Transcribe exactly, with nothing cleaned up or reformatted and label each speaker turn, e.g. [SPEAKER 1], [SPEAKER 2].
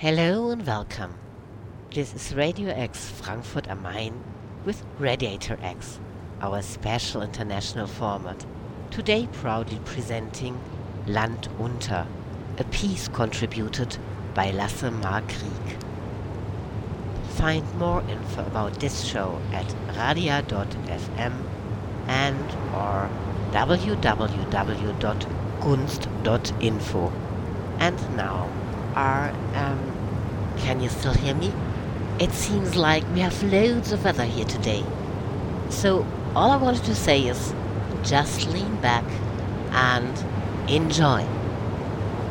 [SPEAKER 1] Hello and welcome. This is Radio X Frankfurt am Main with Radiator X, our special international format. Today proudly presenting Land unter, a piece contributed by Lasse Markrieg. Find more info about this show at radia dot f m and or w w w dot gunst dot info. And now, are, um, can you still hear me? It seems like we have loads of weather here today. So all I wanted to say is just lean back and enjoy.